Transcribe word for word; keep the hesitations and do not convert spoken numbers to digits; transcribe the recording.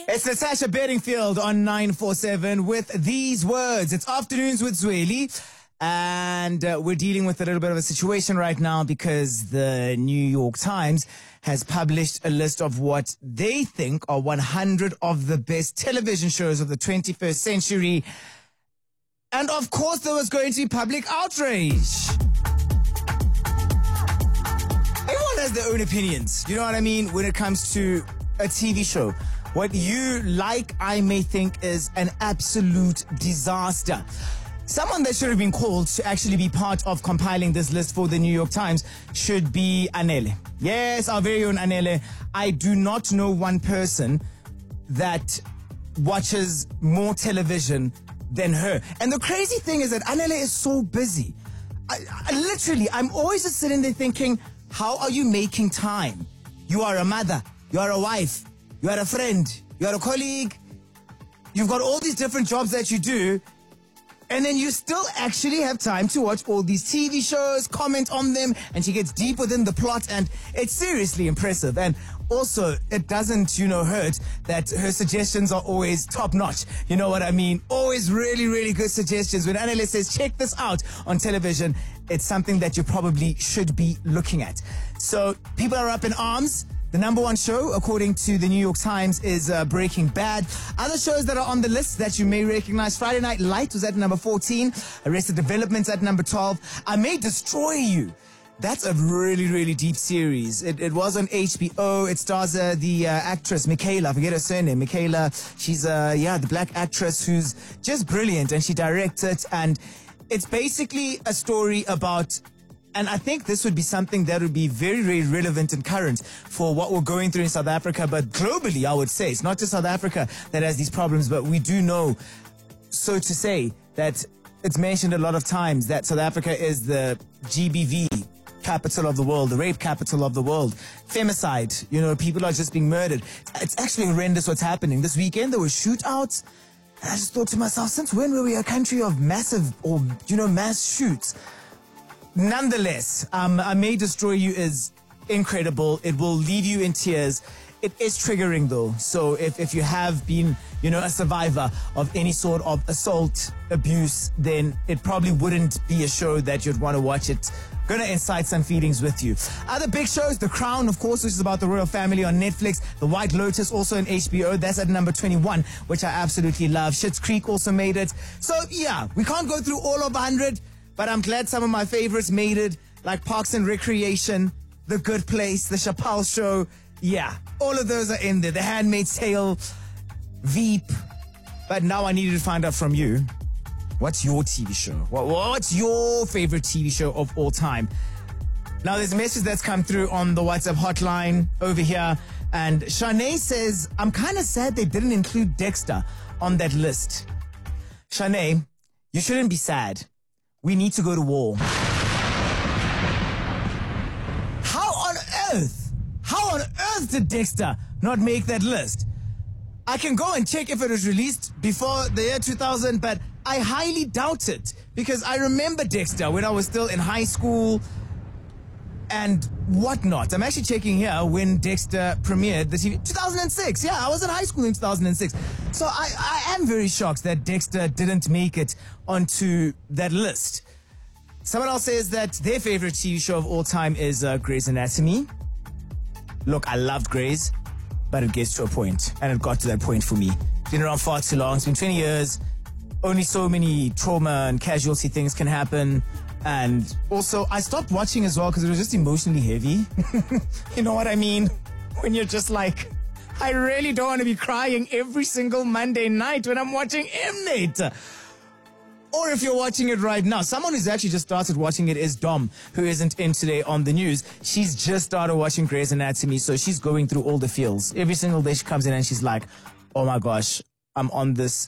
It's Natasha Bedingfield on nine four seven with these words. It's Afternoons with Zweli. And uh, we're dealing with a little bit of a situation right now because the New York Times has published a list of what they think are one hundred of the best television shows of the twenty-first century. And of course, there was going to be public outrage. Everyone has their own opinions. You know what I mean? When it comes to a T V show. What you like, I may think, is an absolute disaster. Someone that should have been called to actually be part of compiling this list for the New York Times should be Anele. Yes, our very own Anele. I do not know one person that watches more television than her. And the crazy thing is that Anele is so busy. I, I, literally, I'm always just sitting there thinking, how are you making time? You are a mother. You are a wife. You are a friend. You are a colleague. You've got all these different jobs that you do. And then you still actually have time to watch all these T V shows, comment on them, and she gets deep within the plot, and it's seriously impressive. And also, it doesn't, you know, hurt that her suggestions are always top-notch. You know what I mean? Always really, really good suggestions. When Anele says, check this out on television, it's something that you probably should be looking at. So, people are up in arms. The number one show, according to the New York Times, is uh, Breaking Bad. Other shows that are on the list that you may recognize: Friday Night Lights was at number fourteen. Arrested Development's at number twelve. I May Destroy You. That's a really, really deep series. It, it was on H B O. It stars uh, the uh, actress, Michaela. I forget her surname. Michaela, she's, uh, yeah, the black actress who's just brilliant, and she directs it. And it's basically a story about... And I think this would be something that would be very, very relevant and current for what we're going through in South Africa. But globally, I would say, it's not just South Africa that has these problems, but we do know, so to say, that it's mentioned a lot of times that South Africa is the G B V capital of the world, the rape capital of the world. Femicide, you know, people are just being murdered. It's actually horrendous what's happening. This weekend, there were shootouts. And I just thought to myself, since when were we a country of massive or, you know, mass shoots? Nonetheless, um, I May Destroy You is incredible. It will leave you in tears. It is triggering, though. So if, if you have been, you know, a survivor of any sort of assault, abuse, then it probably wouldn't be a show that you'd want to watch. It's going to incite some feelings with you. Other big shows: The Crown, of course, which is about the royal family on Netflix. The White Lotus, also on H B O. That's at number twenty-one, which I absolutely love. Schitt's Creek also made it. So, yeah, we can't go through all of one hundred. But I'm glad some of my favorites made it, like Parks and Recreation, The Good Place, The Chappelle Show. Yeah, all of those are in there. The Handmaid's Tale, Veep. But now I needed to find out from you, what's your T V show? What's your favorite T V show of all time? Now, there's a message that's come through on the WhatsApp hotline over here. And Shanae says, I'm kind of sad they didn't include Dexter on that list. Shanae, you shouldn't be sad. We need to go to war. How on earth, how on earth did Dexter not make that list? I can go and check if it was released before the year two thousand, but I highly doubt it, because I remember Dexter when I was still in high school and whatnot. I'm actually checking here when Dexter premiered the T V. two thousand six. Yeah, I was in high school in two thousand six. So I, I am very shocked that Dexter didn't make it onto that list. Someone else says that their favorite T V show of all time is uh, Grey's Anatomy. Look, I loved Grey's, but it gets to a point, and it got to that point for me. It's been around far too long. It's been twenty years. Only so many trauma and casualty things can happen. And also, I stopped watching as well because it was just emotionally heavy. You know what I mean? When you're just like, I really don't want to be crying every single Monday night when I'm watching Mnet. Or if you're watching it right now, someone who's actually just started watching it is Dom, who isn't in today on the news. She's just started watching Grey's Anatomy, so she's going through all the feels. Every single day she comes in and she's like, oh my gosh, I'm on this